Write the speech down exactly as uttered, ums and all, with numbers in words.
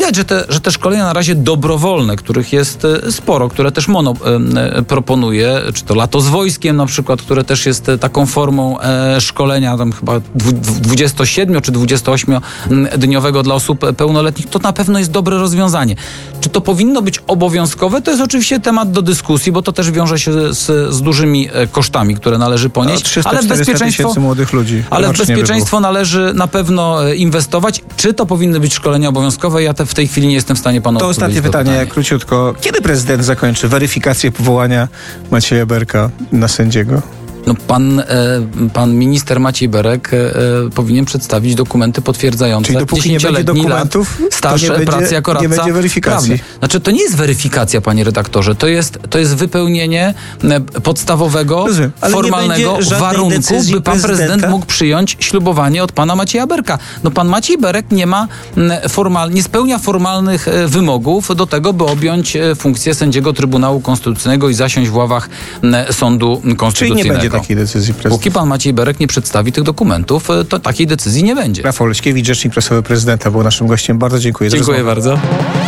widać, że te, że te szkolenia na razie dobrowolne, których jest sporo, które też MONO e, proponuje, czy to Lato z wojskiem na przykład, które też jest taką formą e, szkolenia, tam chyba dwudziestosiedmiu czy dwudziestoośmiodniowego dla osób pełnoletnich, to na pewno jest dobre rozwiązanie. Czy to powinno być obowiązkowe? To jest oczywiście temat do dyskusji, bo to też wiąże się z, z dużymi kosztami, które należy ponieść. No, ale w bezpieczeństwo młodych ludzi. Ale w bezpieczeństwo by należy na pewno inwestować. Czy to powinny być szkolenia obowiązkowe? Ja te, w tej chwili nie jestem w stanie panu To ostatnie pytanie, jak króciutko. Kiedy prezydent zakończy weryfikację powołania Macieja Berka na sędziego? No pan, e, pan minister Maciej Berek e, powinien przedstawić dokumenty potwierdzające Czyli dopóki nie będzie dokumentów, staż to nie pracy będzie, jako radca nie będzie weryfikacji. prawny. Znaczy to nie jest weryfikacja, panie redaktorze, to jest, to jest wypełnienie podstawowego, Rozumiem, formalnego warunku, by pan prezydent mógł przyjąć ślubowanie od pana Macieja Berka. No pan Maciej Berek nie ma formal, nie spełnia formalnych wymogów do tego, by objąć funkcję sędziego Trybunału Konstytucyjnego i zasiąść w ławach Sądu Konstytucyjnego. Czyli nie będzie takiej decyzji prezydenta. Póki pan Maciej Berek nie przedstawi tych dokumentów, to takiej decyzji nie będzie. Rafał Leśkiewicz, rzecznik prasowy prezydenta, był naszym gościem. Bardzo dziękuję. Dziękuję bardzo.